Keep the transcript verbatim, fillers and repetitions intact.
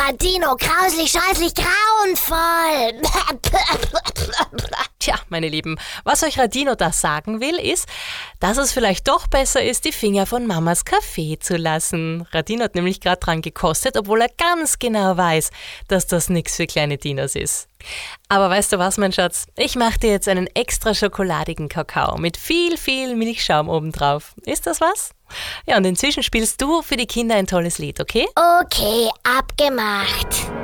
Dino, grauslich, scheußlich, grauenvoll. Tja, meine Lieben, was euch Radino da sagen will, ist, dass es vielleicht doch besser ist, die Finger von Mamas Kaffee zu lassen. Radino hat nämlich gerade dran gekostet, obwohl er ganz genau weiß, dass das nichts für kleine Dinos ist. Aber weißt du was, mein Schatz? Ich mache dir jetzt einen extra schokoladigen Kakao mit viel, viel Milchschaum obendrauf. Ist das was? Ja, und inzwischen spielst du für die Kinder ein tolles Lied, okay? Okay, abgemacht.